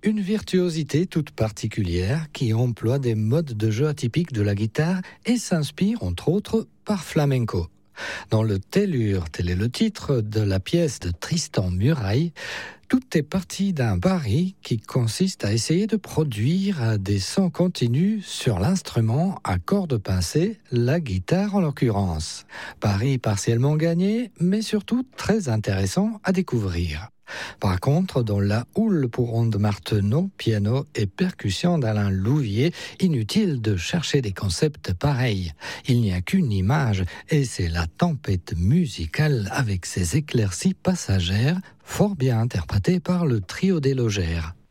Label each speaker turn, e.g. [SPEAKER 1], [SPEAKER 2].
[SPEAKER 1] Une virtuosité toute particulière qui emploie des modes de jeu atypiques de la guitare et s'inspire entre autres par flamenco. Dans le Tellur, tel est le titre de la pièce de Tristan Murail, tout est parti d'un pari qui consiste à essayer de produire des sons continus sur l'instrument à cordes pincées, la guitare en l'occurrence. Pari partiellement gagné, mais surtout très intéressant à découvrir. Par contre, dans la houle pour ondes Martenot, piano et percussion d'Alain Louvier, inutile de chercher des concepts pareils. Il n'y a qu'une image et c'est la tempête musicale avec ses éclaircies passagères, fort bien interprétée par le trio des Logères.